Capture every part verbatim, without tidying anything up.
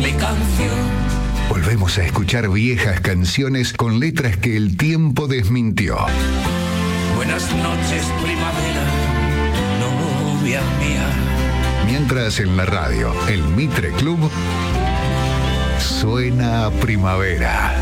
mi canción. Volvemos a escuchar viejas canciones con letras que el tiempo desmintió. Buenas noches, primavera, novia mía. Mientras en la radio, el Mitre Club suena a primavera.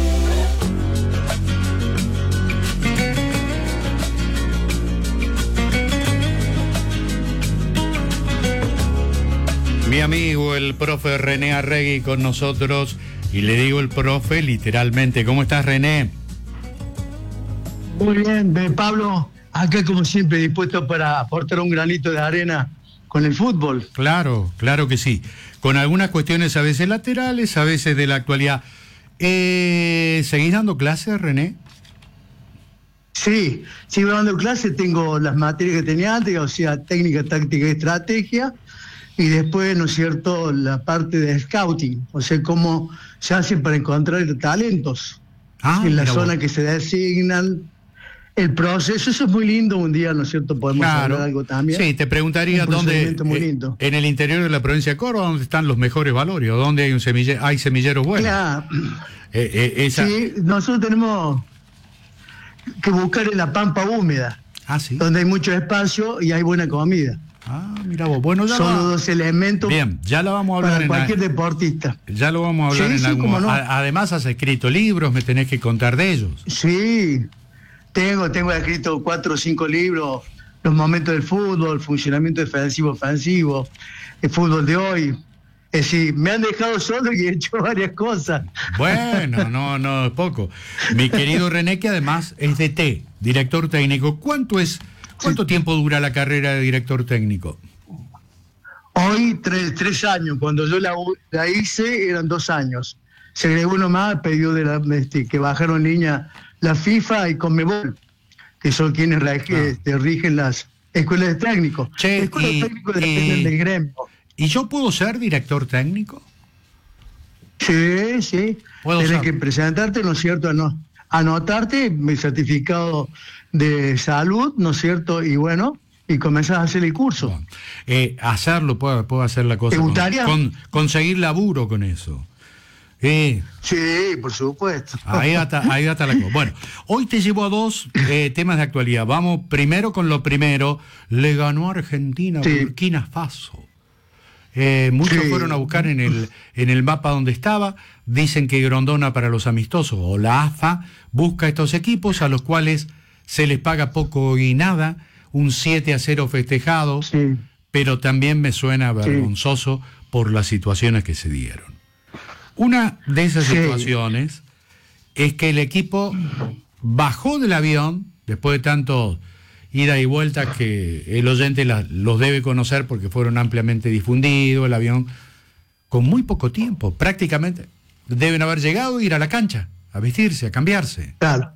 Mi amigo, el profe René Arregui con nosotros, y le digo el profe literalmente. ¿Cómo estás, René? Muy bien, Pablo, acá como siempre dispuesto para aportar un granito de arena con el fútbol. Claro, claro que sí. Con algunas cuestiones a veces laterales, a veces de la actualidad. Eh, ¿Seguís dando clases, René? Sí, sigo dando clases, tengo las materias que tenía antes, o sea, técnica, táctica y estrategia. Y después, ¿no es cierto?, la parte de scouting, o sea, cómo se hace para encontrar talentos ah, en la zona vos. que se designan, el proceso. Eso es muy lindo, un día, ¿no es cierto?, podemos Claro. hablar algo también. Sí, te preguntaría dónde, muy eh, lindo. en el interior de la provincia de Córdoba, ¿dónde están los mejores valores? ¿O dónde hay, un semille- hay semilleros buenos? Claro. Eh, eh, esa... Sí, nosotros tenemos que buscar en la pampa húmeda, Ah, sí. donde hay mucho espacio y hay buena comida. Ah, mira vos. Bueno, ya Son va- los dos elementos Bien, ya lo vamos a hablar para en cualquier la- deportista. Ya lo vamos a hablar Sí, en sí, algún cómo no. a- Además, has escrito libros, me tenés que contar de ellos. Sí, tengo, tengo escrito cuatro o cinco libros, los momentos del fútbol, funcionamiento defensivo-ofensivo, el fútbol de hoy. Es decir, me han dejado solo y he hecho varias cosas. Bueno, no, no es poco. Mi querido René, que además es D T, director técnico. ¿Cuánto es, cuánto Sí. tiempo dura la carrera de director técnico? Hoy, tres, tres años. Cuando yo la, la hice, eran dos años. Se agregó uno más, pedido de la, este, que bajaron en línea la FIFA y Conmebol, que son quienes rege- Ah. este, rigen las escuelas de técnicos. Che, Las escuelas y- de técnicos y- dependen del gremio. ¿Y yo puedo ser director técnico? Sí, sí. Puedo Tienes usarlo. que presentarte, ¿no es cierto? Ano- Anotarte, mi certificado de salud, ¿no es cierto? Y bueno, y comenzás a hacer el curso. Bueno, eh, hacerlo, puedo, puedo hacer la cosa. ¿Te con- gustaría? con- conseguir laburo con eso. Eh, Sí, por supuesto. Ahí está, ahí está la cosa. Bueno, hoy te llevo a dos eh, temas de actualidad. Vamos primero con lo primero. Le ganó a Argentina, Sí. Burkina Faso. Eh, muchos Sí. fueron a buscar en el, en el mapa donde estaba. Dicen que Grondona para los amistosos, o la A F A, busca estos equipos a los cuales se les paga poco y nada. Un siete a cero festejado, Sí. pero también me suena Sí. vergonzoso por las situaciones que se dieron. Una de esas Sí. situaciones es que el equipo bajó del avión, después de tanto ida y vuelta que el oyente la- los debe conocer porque fueron ampliamente difundidos, el avión con muy poco tiempo, prácticamente deben haber llegado a ir a la cancha, a vestirse, a cambiarse. Claro.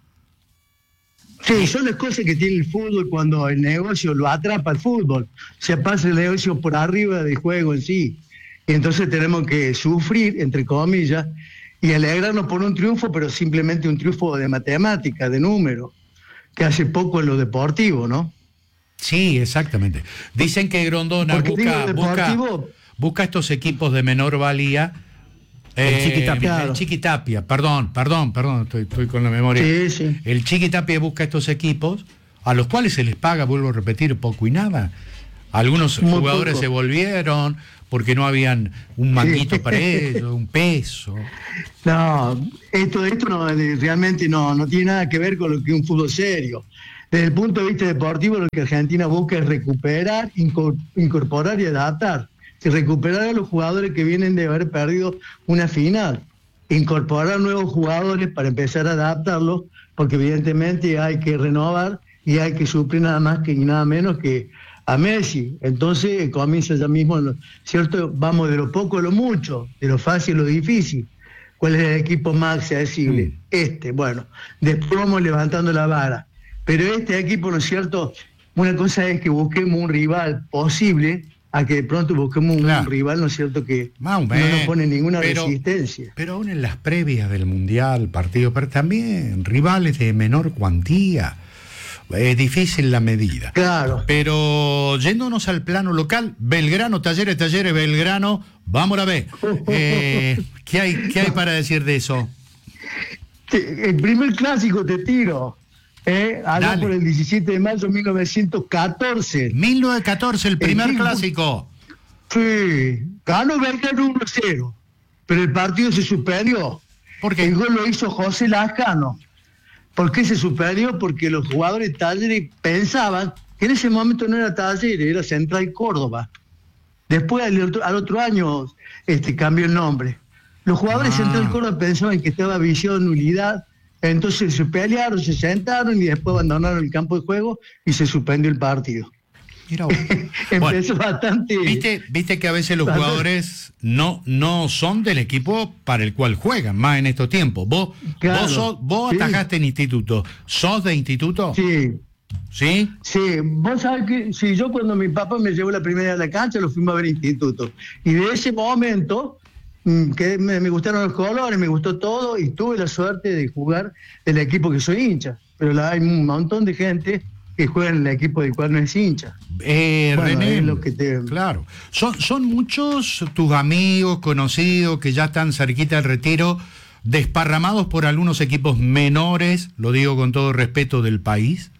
Sí, son las cosas que tiene el fútbol cuando el negocio lo atrapa el fútbol. Se pasa el negocio por arriba del juego en sí. Y entonces tenemos que sufrir, entre comillas, y alegrarnos por un triunfo, pero simplemente un triunfo de matemática, de número, que hace poco en lo deportivo, ¿no? Sí, exactamente. Dicen que Grondona Porque busca, digo busca, deportivo- busca estos equipos de menor valía. Eh, Chiquitapia. Claro. El Chiquitapia, perdón, perdón, perdón, estoy, estoy con la memoria. Sí, sí. El Chiquitapia busca estos equipos a los cuales se les paga, vuelvo a repetir, poco y nada. Algunos Muy jugadores poco. se volvieron porque no habían un manguito Sí. para ellos, un peso. No, esto, esto no, eh, realmente no, no tiene nada que ver con lo que es un fútbol serio. Desde el punto de vista deportivo, lo que Argentina busca es recuperar, incor- incorporar y adaptar. Si recuperar a los jugadores que vienen de haber perdido una final, incorporar nuevos jugadores para empezar a adaptarlos, porque evidentemente hay que renovar y hay que suplir nada más que y nada menos que a Messi. Entonces comienza ya mismo, ¿cierto? Vamos de lo poco a lo mucho, de lo fácil a lo difícil. ¿Cuál es el equipo más accesible? Mm. Este, bueno, después vamos levantando la vara. Pero este equipo, ¿no es cierto? Una cosa es que busquemos un rival posible, a que de pronto busquemos un Claro. rival, ¿no es cierto?, que Más o no menos, nos pone ninguna pero- resistencia. Pero aún en las previas del Mundial, partidos, pero también rivales de menor cuantía. es difícil la medida. Claro. Pero yéndonos al plano local, Belgrano, Talleres, Talleres, Belgrano, vamos a ver. Eh, ¿qué hay, qué hay para decir de eso? El primer clásico te tiro. Eh, allá Dale. por el diecisiete de mayo de mil novecientos catorce. mil novecientos catorce, el primer El mismo- clásico. Sí, ganó Belgrano uno cero, pero el partido se suspendió. ¿Por qué? El gol lo hizo José Lascano. ¿Por qué se suspendió? Porque los jugadores de Talleres pensaban que en ese momento no era Talleres, era Central Córdoba. Después, al otro, al otro año, este, cambió el nombre. Los jugadores Ah. de Central Córdoba pensaban que estaba visión, nulidad, entonces se pelearon, se sentaron y después abandonaron el campo de juego y se suspendió el partido. Mira vos. Empezó Bueno, bastante... ¿Viste, viste que a veces los jugadores no, no son del equipo para el cual juegan, más en estos tiempos. Vos, Claro, vos, sos- vos sí. atajaste en instituto. ¿Sos de instituto? Sí, ¿Sí? sí. Vos sabés que si yo cuando mi papá me llevó la primera a la cancha, lo fuimos a ver instituto. Y de ese momento, mm, que me, me gustaron los colores, me gustó todo y tuve la suerte de jugar del equipo que soy hincha. Pero la, hay un montón de gente que juega en el equipo del cual no es hincha. Eh, Bueno, René, es lo que te- claro. Son, son muchos tus amigos, conocidos, que ya están cerquita del retiro, desparramados por algunos equipos menores, lo digo con todo respeto, del país.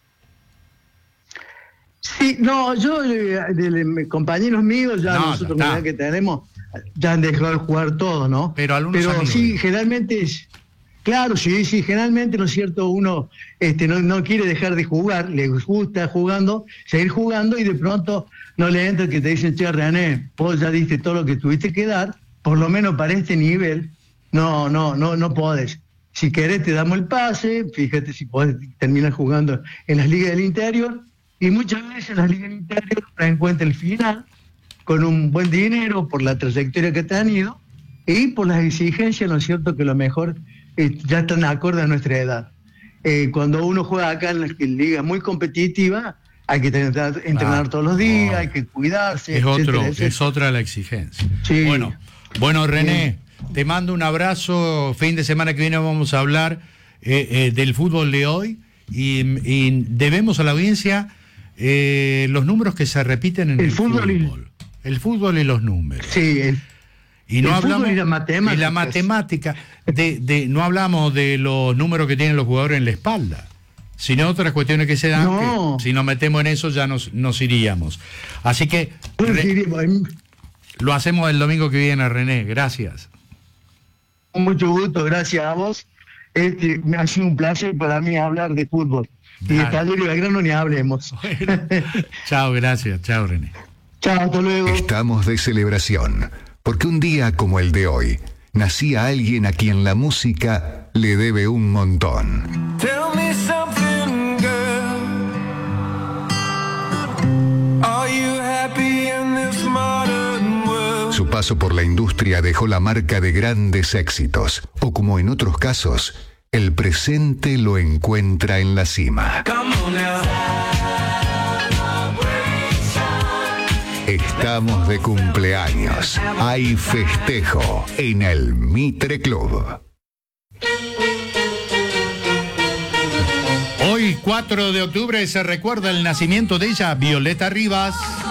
Sí, no, yo, eh, de, de- compañeros míos, ya No, nosotros ya la está. edad que tenemos, ya han dejado de jugar todo, ¿no? Pero algunos amigos. sí, generalmente es, claro, sí, sí, generalmente, ¿no es cierto? Uno este, no, no quiere dejar de jugar, le gusta jugando, seguir jugando y de pronto no le entra que te dicen, che, René, vos ya diste todo lo que tuviste que dar, por lo menos para este nivel, no, no, no, no podés. Si querés te damos el pase, fíjate si podés terminar jugando en las ligas del interior, y muchas veces las ligas del interior nos encuentra el final con un buen dinero por la trayectoria que ha tenido y por las exigencias, ¿no es cierto?, que lo mejor eh, ya están acorde a nuestra edad. Eh, cuando uno juega acá en la liga muy competitiva, hay que tener, entrenar Ah, todos los días, no. hay que cuidarse. Es otro, etcétera, etcétera. es otra la exigencia. Sí. Bueno, bueno, René, te mando un abrazo. Fin de semana que viene vamos a hablar eh, eh, del fútbol de hoy y, y debemos a la audiencia eh, los números que se repiten en el, El fútbol y- fútbol. El fútbol y los números. Sí, el- Y no el fútbol hablamos y la matemática. y la matemática de, de, no hablamos de los números que tienen los jugadores en la espalda, sino otras cuestiones que se dan, No. que si nos metemos en eso ya nos, nos iríamos. Así que re- lo hacemos el domingo que viene, René. Gracias. Con mucho gusto, gracias a vos. Este, me ha sido un placer para mí hablar de fútbol. Y de Dale. Talleres y Belgrano ni hablemos. Bueno, chao, gracias. Chao, René. Chao, hasta luego. Estamos de celebración, porque un día como el de hoy, nacía alguien a quien la música le debe un montón. Tell me something, girl. Are you happy in this modern world? Su paso por la industria dejó la marca de grandes éxitos, o como en otros casos, el presente lo encuentra en la cima. Come on now. Estamos de cumpleaños. Hay festejo en el Mitre Club. Hoy, cuatro de octubre, se recuerda el nacimiento de ella, Violeta Rivas.